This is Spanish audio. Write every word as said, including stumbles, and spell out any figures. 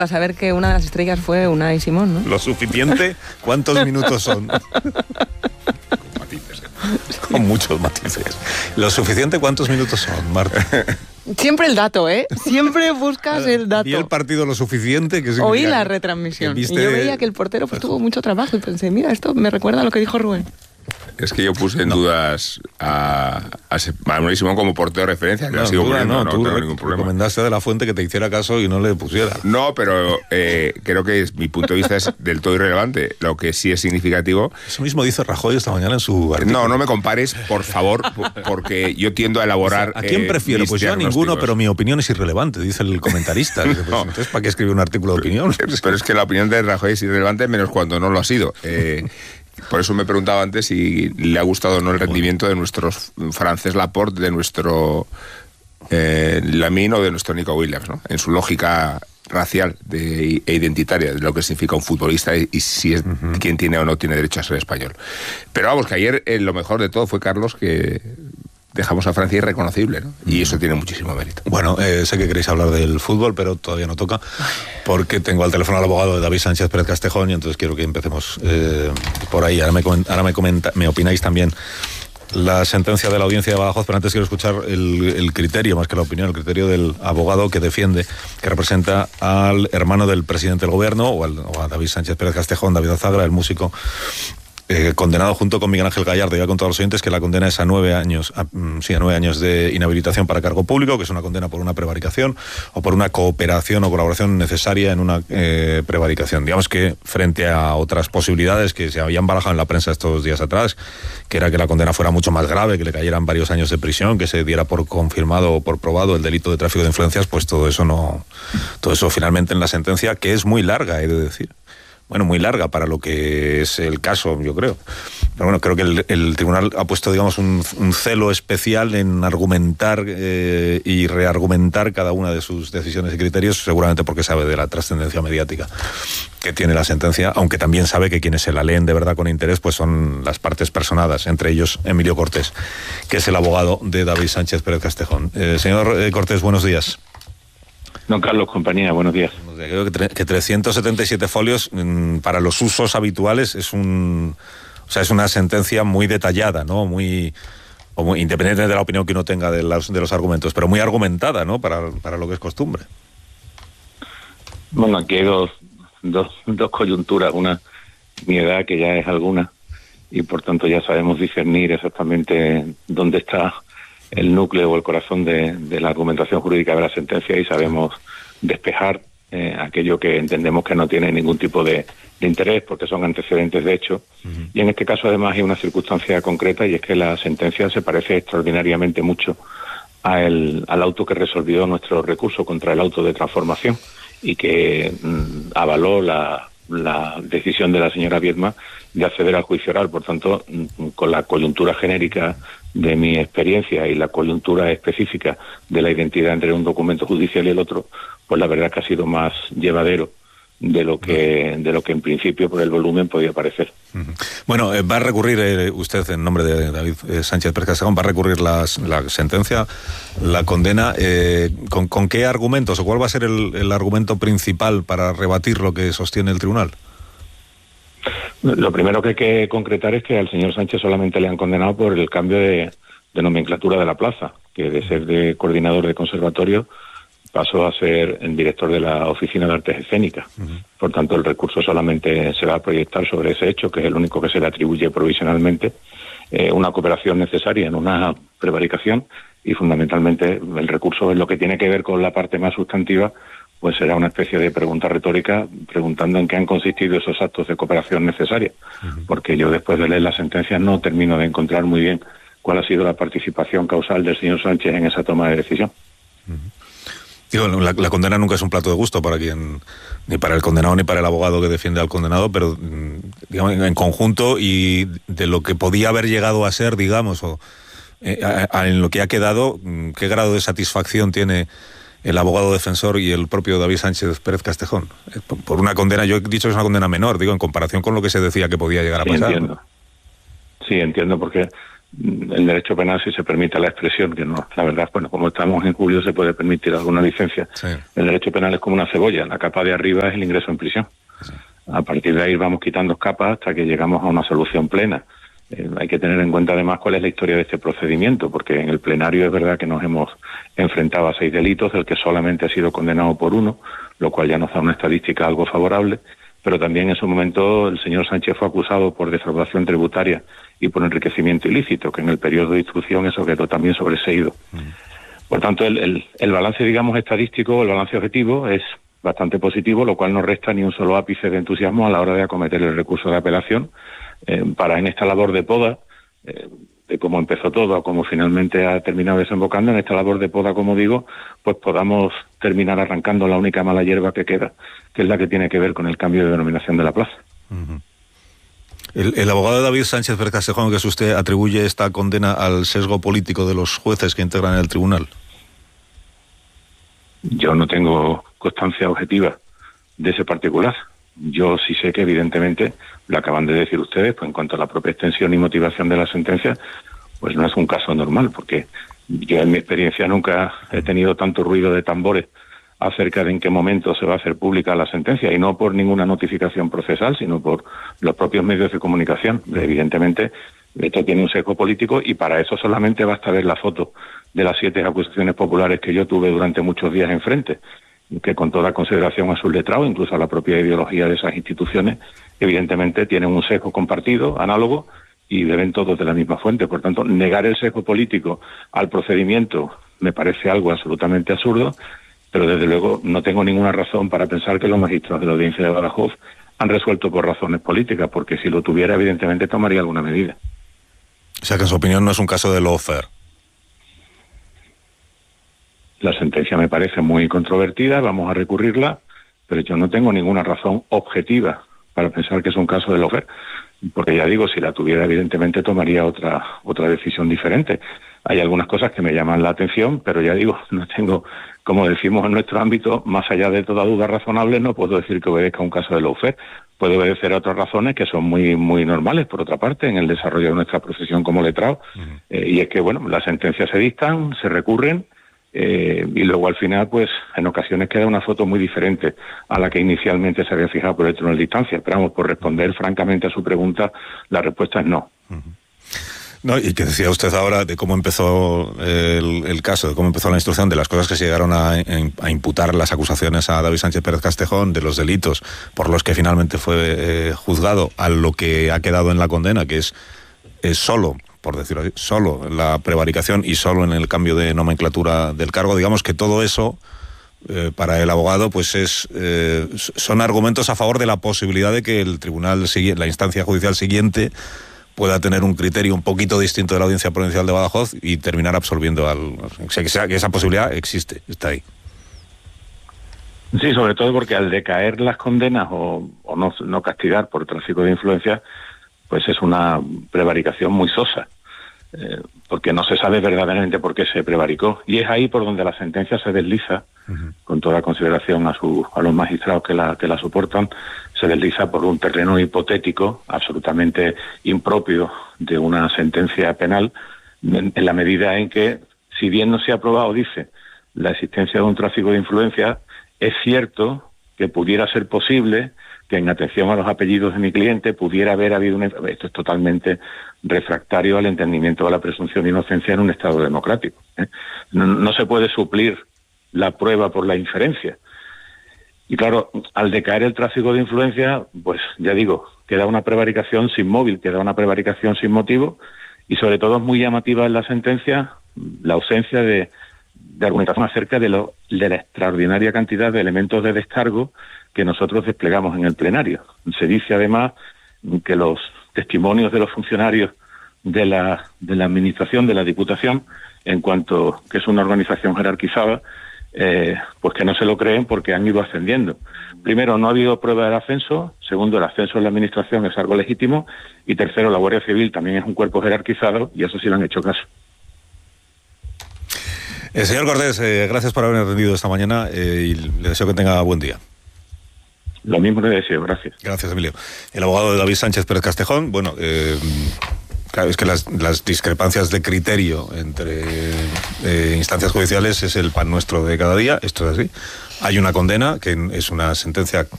A saber que una de las estrellas fue Unai Simón, ¿no? Lo suficiente, ¿cuántos minutos son? Con matices, ¿eh? Con muchos matices. Lo suficiente, ¿cuántos minutos son, Marta? Siempre el dato, ¿eh? Siempre buscas el dato. Vi el partido lo suficiente. Que Oí la retransmisión. viste... Y yo veía que el portero pues, tuvo mucho trabajo y pensé, mira, esto me recuerda a lo que dijo Rubén. Es que yo puse en no. dudas a, a, a Unai Simón como portero de referencia, que no, lo sigo duda, poniendo, no, no tú tengo re- ningún problema. Recomendaste a De La Fuente que te hiciera caso y no le pusiera. No, pero eh, creo que es, mi punto de vista es del todo irrelevante. Lo que sí es significativo... Eso mismo dice Rajoy esta mañana en su artículo. No, no me compares, por favor, porque yo tiendo a elaborar... O sea, ¿a quién eh, prefiero? Pues yo a ninguno, pero mi opinión es irrelevante, dice el comentarista. Pues, no. Entonces, ¿para qué escribe un artículo de opinión? Pero es que la opinión de Rajoy es irrelevante, menos cuando no lo ha sido. Eh... Por eso me preguntaba antes si le ha gustado o no el rendimiento de nuestros Frances Laporte, de nuestro eh, Lamine o de nuestro Nico Williams, ¿no? En su lógica racial de, e identitaria de lo que significa un futbolista y, y si es uh-huh. quién tiene o no tiene derecho a ser español. Pero vamos, que ayer eh, lo mejor de todo fue, Carlos, que dejamos a Francia irreconocible, ¿no? Y eso tiene muchísimo mérito. Bueno, eh, sé que queréis hablar del fútbol, pero todavía no toca, porque tengo al teléfono al abogado de David Sánchez Pérez Castejón y entonces quiero que empecemos eh, por ahí. Ahora me, ahora me, comenta, me opináis también la sentencia de la audiencia de Badajoz, pero antes quiero escuchar el, el criterio, más que la opinión, el criterio del abogado que defiende, que representa al hermano del presidente del gobierno, o, al, o a David Sánchez Pérez Castejón, David Azagra, el músico, Eh, condenado junto con Miguel Ángel Gallardo. Ya con todos los oyentes que la condena es a nueve años, a, sí, a nueve años de inhabilitación para cargo público, que es una condena por una prevaricación o por una cooperación o colaboración necesaria en una eh, prevaricación. Digamos que frente a otras posibilidades que se habían barajado en la prensa estos días atrás, que era que la condena fuera mucho más grave, que le cayeran varios años de prisión, que se diera por confirmado o por probado el delito de tráfico de influencias, pues todo eso no, todo eso finalmente en la sentencia, que es muy larga, he de decir. Bueno, muy larga para lo que es el caso, yo creo. Pero bueno, creo que el, el tribunal ha puesto, digamos, un, un celo especial en argumentar eh, y reargumentar cada una de sus decisiones y criterios, seguramente porque sabe de la trascendencia mediática que tiene la sentencia, aunque también sabe que quienes se la leen de verdad con interés pues son las partes personadas, entre ellos Emilio Cortés, que es el abogado de David Sánchez Pérez Castejón. Eh, señor eh, Cortés, buenos días. Don Carlos, compañía, buenos días. Creo que, tre- que trescientos setenta y siete folios mmm, para los usos habituales es un, o sea, es una sentencia muy detallada, ¿no? Muy, o muy independiente de la opinión que uno tenga de los, de los argumentos, pero muy argumentada, ¿no? Para, para lo que es costumbre. Bueno, aquí hay dos, dos, dos coyunturas. Una, mi edad, que ya es alguna, y por tanto ya sabemos discernir exactamente dónde está el núcleo o el corazón de, de la argumentación jurídica de la sentencia y sabemos despejar eh, aquello que entendemos que no tiene ningún tipo de, de interés porque son antecedentes de hecho. Uh-huh. Y en este caso además hay una circunstancia concreta y es que la sentencia se parece extraordinariamente mucho a el, al auto que resolvió nuestro recurso contra el auto de transformación y que mmm, avaló la, la decisión de la señora Viedma de acceder al juicio oral. Por tanto, mmm, con la coyuntura genérica de mi experiencia y la coyuntura específica de la identidad entre un documento judicial y el otro, pues la verdad es que ha sido más llevadero de lo que de lo que en principio por el volumen podía parecer. Uh-huh. Bueno, eh, va a recurrir eh, usted en nombre de David eh, Sánchez Pérez Castejón, va a recurrir las, la sentencia, la condena, eh, ¿con, ¿con qué argumentos o cuál va a ser el, el argumento principal para rebatir lo que sostiene el tribunal? Lo primero que hay que concretar es que al señor Sánchez solamente le han condenado por el cambio de, de nomenclatura de la plaza, que de ser de coordinador de conservatorio pasó a ser el director de la Oficina de Artes Escénicas. Uh-huh. Por tanto, el recurso solamente se va a proyectar sobre ese hecho, que es el único que se le atribuye provisionalmente, eh, una cooperación necesaria en una prevaricación y fundamentalmente el recurso en lo que tiene que ver con la parte más sustantiva pues será una especie de pregunta retórica preguntando en qué han consistido esos actos de cooperación necesarios, uh-huh. porque yo después de leer la sentencia no termino de encontrar muy bien cuál ha sido la participación causal del señor Sánchez en esa toma de decisión. Uh-huh. Digo, la, la condena nunca es un plato de gusto para quien, ni para el condenado ni para el abogado que defiende al condenado, pero digamos, en conjunto y de lo que podía haber llegado a ser, digamos, o eh, a, a, en lo que ha quedado, ¿qué grado de satisfacción tiene el abogado defensor y el propio David Sánchez Pérez Castejón? Por una condena, yo he dicho que es una condena menor, digo, en comparación con lo que se decía que podía llegar a sí, pasar. Entiendo. Sí, entiendo, porque el derecho penal, si se permite la expresión, que no, la verdad, bueno, como estamos en julio se puede permitir alguna licencia. Sí. El derecho penal es como una cebolla, la capa de arriba es el ingreso en prisión. Sí. A partir de ahí vamos quitando capas hasta que llegamos a una solución plena. Eh, hay que tener en cuenta además cuál es la historia de este procedimiento, porque en el plenario es verdad que nos hemos enfrentado a seis delitos, del que solamente ha sido condenado por uno, lo cual ya nos da una estadística algo favorable, pero también en su momento el señor Sánchez fue acusado por defraudación tributaria y por enriquecimiento ilícito, que en el periodo de instrucción eso quedó también sobreseído. Mm. Por tanto, el, el, el balance, digamos, estadístico, el balance objetivo es bastante positivo, lo cual no resta ni un solo ápice de entusiasmo a la hora de acometer el recurso de apelación, eh, para en esta labor de poda, eh, de cómo empezó todo a cómo finalmente ha terminado desembocando, en esta labor de poda, como digo, pues podamos terminar arrancando la única mala hierba que queda, que es la que tiene que ver con el cambio de denominación de la plaza. Uh-huh. El, el abogado David Sánchez Pérez Castejón, que es usted, atribuye esta condena al sesgo político de los jueces que integran el tribunal. Yo no tengo constancia objetiva de ese particular. Yo sí sé que evidentemente, lo acaban de decir ustedes, pues en cuanto a la propia extensión y motivación de la sentencia, pues no es un caso normal, porque yo en mi experiencia nunca he tenido tanto ruido de tambores acerca de en qué momento se va a hacer pública la sentencia, y no por ninguna notificación procesal, sino por los propios medios de comunicación. Evidentemente, esto tiene un sesgo político, y para eso solamente basta ver la foto de las siete acusaciones populares que yo tuve durante muchos días enfrente, que con toda consideración a sus letrados, incluso a la propia ideología de esas instituciones, evidentemente tienen un sesgo compartido, análogo, y deben todos de la misma fuente. Por tanto, negar el sesgo político al procedimiento me parece algo absolutamente absurdo, pero desde luego no tengo ninguna razón para pensar que los magistrados de la Audiencia de Badajoz han resuelto por razones políticas, porque si lo tuviera, evidentemente tomaría alguna medida. O sea que en su opinión no es un caso de lawfare. La sentencia me parece muy controvertida, vamos a recurrirla, pero yo no tengo ninguna razón objetiva para pensar que es un caso de lawfare, porque ya digo, si la tuviera, evidentemente tomaría otra otra decisión diferente. Hay algunas cosas que me llaman la atención, pero ya digo, no tengo, como decimos en nuestro ámbito, más allá de toda duda razonable, no puedo decir que obedezca a un caso de lawfare. Puede obedecer a otras razones que son muy muy normales, por otra parte, en el desarrollo de nuestra profesión como letrado. Uh-huh. Eh, y es que, bueno, las sentencias se dictan, se recurren, eh, y luego al final, pues, en ocasiones queda una foto muy diferente a la que inicialmente se había fijado por el tribunal de distancia. Pero vamos, por responder francamente a su pregunta, la respuesta es no. Uh-huh. No, y que decía usted ahora de cómo empezó el, el caso, de cómo empezó la instrucción, de las cosas que se llegaron a, a imputar las acusaciones a David Sánchez Pérez Castejón, de los delitos por los que finalmente fue eh, juzgado, a lo que ha quedado en la condena, que es, es solo, por decirlo así, solo la prevaricación y solo en el cambio de nomenclatura del cargo. Digamos que todo eso, eh, para el abogado, pues es eh, son argumentos a favor de la posibilidad de que el tribunal siguiente, la instancia judicial siguiente, pueda tener un criterio un poquito distinto de la Audiencia Provincial de Badajoz y terminar absolviendo al... O sea, que, sea, que esa posibilidad existe, está ahí. Sí, sobre todo porque al decaer las condenas o, o no, no castigar por tráfico de influencias, pues es una prevaricación muy sosa, eh, porque no se sabe verdaderamente por qué se prevaricó. Y es ahí por donde la sentencia se desliza, uh-huh. con toda consideración a, su, a los magistrados que la, que la soportan, se desliza por un terreno hipotético, absolutamente impropio de una sentencia penal, en, en la medida en que, si bien no se ha probado, dice, la existencia de un tráfico de influencias, es cierto que pudiera ser posible que en atención a los apellidos de mi cliente pudiera haber habido una... Esto es totalmente refractario al entendimiento de la presunción de inocencia en un Estado democrático, ¿eh? No, no se puede suplir la prueba por la inferencia. Y claro, al decaer el tráfico de influencia, pues ya digo, queda una prevaricación sin móvil, queda una prevaricación sin motivo, y sobre todo es muy llamativa en la sentencia la ausencia de, de argumentación acerca de, lo, de la extraordinaria cantidad de elementos de descargo que nosotros desplegamos en el plenario. Se dice además que los testimonios de los funcionarios de la, de la administración, de la Diputación, en cuanto que es una organización jerarquizada, Eh, pues que no se lo creen porque han ido ascendiendo. Primero, no ha habido prueba del ascenso. Segundo, el ascenso en la administración es algo legítimo. Y tercero, la Guardia Civil también es un cuerpo jerarquizado y eso sí le han hecho caso. Eh, señor Cordés, eh, gracias por haberme atendido esta mañana eh, y le deseo que tenga buen día. Lo mismo le deseo, gracias. Gracias, Emilio. El abogado de David Sánchez Pérez Castejón, bueno... Eh, Claro, es que las, las discrepancias de criterio entre eh, instancias judiciales es el pan nuestro de cada día, esto es así. Hay una condena, que es una sentencia